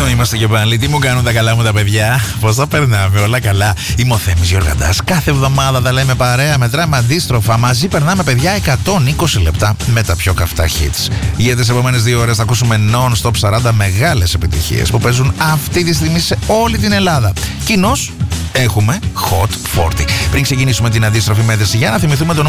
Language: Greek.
Εδώ είμαστε και πάλι. Τι μου κάνουν τα καλά μου τα παιδιά? Πώς θα περνάμε? Όλα καλά. Είμαι ο Θέμης Γιοργαντάς. Κάθε εβδομάδα τα λέμε παρέα. Μετράμε αντίστροφα. Μαζί περνάμε, παιδιά, 120 λεπτά με τα πιο καυτά hits. Για τις επόμενες 2 ώρες θα ακούσουμε non-stop 40 μεγάλες επιτυχίες που παίζουν αυτή τη στιγμή σε όλη την Ελλάδα. Κοινώς έχουμε Hot 40. Πριν ξεκινήσουμε την αντίστροφη μέτρηση, για να θυμηθούμε το νούμερο